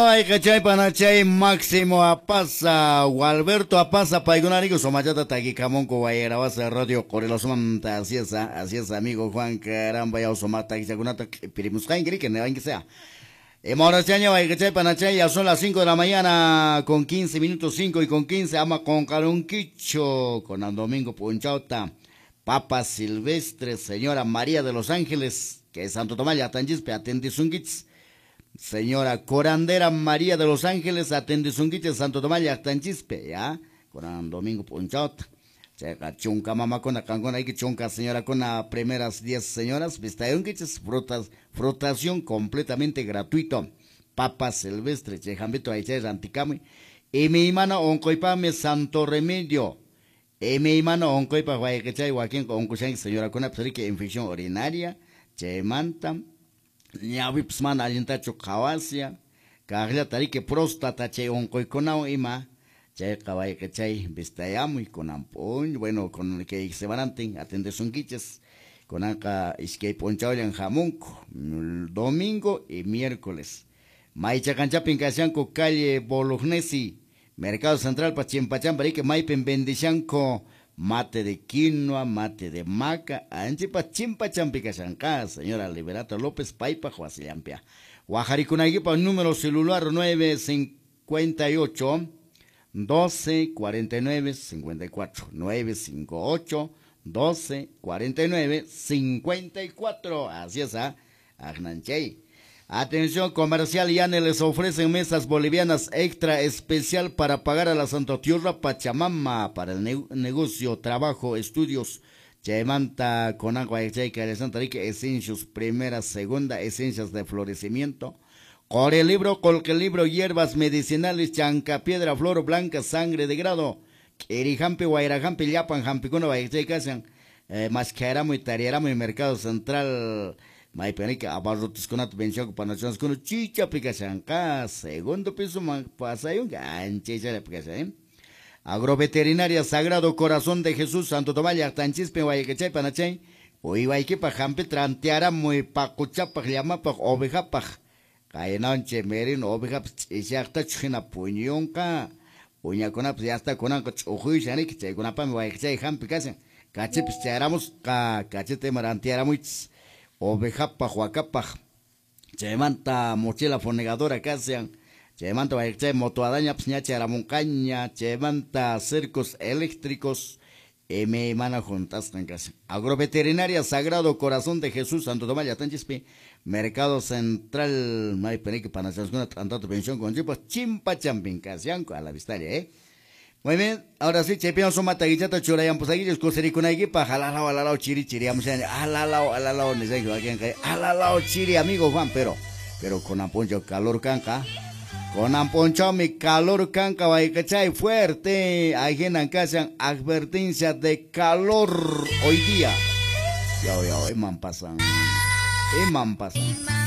ay cachay panachay Máximo Apasa, Gualberto Apasa, Paigonarico, Somachata Taquicamonco, Guayarabasa, Radio Corelosmanta, así es, amigo Juan Caramba, ya Osomata, Quichagunata, Pirimuscain, que ne que sea. Ahora este año, ay cachay panachay, ya son las 5 de la mañana, con 15 minutos, 5 y con 15, ama con Calunquicho, con el Domingo Punchauta, Papa Silvestre, Señora María de los Ángeles, que es Santo Tomás, Yatanjispe, Atendizunguitz. Señora Corandera María de los Ángeles, Atendizunguitz, Santo Tomás, Yatanjispe, ya, con Domingo Punchauta. Checa chunca mamá con la cangona y que chunca señora con las primeras 10 señoras, vistayunquiches, frutación completamente gratuito. Papa Silvestre, chejambito aiche ranticame. Y mi hermano oncoipame Santo Remedio. Y mi hermano oncoipa guayquechay guaquín oncuchay señora con la infección urinaria, chemanta, ñavipsman alientacho cawasia, caglia tarique próstata che oncoiconao ima. Chay cabay que chay vistayamo y con ampón, bueno, con que se van a atender son quiches, con acá isque ponchao en jamonco, domingo y miércoles. Maicha canchapin casianco calle Bolognesi, Mercado Central Pachimpachán, que maipen bendichanco, mate de quinoa, mate de maca, anchi Pachimpachán Picachancá, señora Liberato López Paipa, Juasillampia. Guajaricunaguipa, número celular 958 12 49 54 958 12 49 54. Así es, Agnanchay. Atención comercial, Yane les ofrecen mesas bolivianas extra especial para pagar a la Santa Tierra Pachamama para el negocio, trabajo, estudios. Chemanta con agua de Santa Rica, esencias primera, segunda, esencias de florecimiento. Core libro, colque libro, hierbas medicinales, chanca, piedra, flor blanca, sangre de grado, erijampi, guairajampi, llapan, jampicuna, baixtecasan, mascaramo y tariaramo y mercado central, maipenica, abarrotes con atención, panaciones con chicha, picasanca, segundo piso, pasayun, ganchicha de picasan, agroveterinaria, Sagrado Corazón de Jesús, Santo Tomás, Yartanchispe, guayquechay, panachay, uiwaiquipa, jampi, trantearamo y pacuchapa, llamapa, ovejapa. Kaya noche merin obiga isakta china puñón ka puña con ya está con anco chujuy shani que con apa me va a echar hampi casi cache picháramos cache te maranteáramos oveja pa huacapa chemanta mochila fonegadora casi chemanta va a echar motoadaña pña charamoncaña chemanta circos eléctricos me mana juntas en casa. Agroveterinaria Sagrado Corazón de Jesús, Santo Tomás, Yatanjispe, Mercado Central, no hay penique para hacer una tanta pensión con chipos, chimpa champincación a la vistaria, Muy bien, ahora sí, chepion soma taguichata churayan, pues aquí coserico pa jalalao, chiri, chiriamos, alalao, ni sé que alalao, chiri, amigo Juan, pero con apoyo calor canca. Con amponcho mi calor canca cachay fuerte. Hay en casa advertencia de calor hoy día. Yo, iman pasan.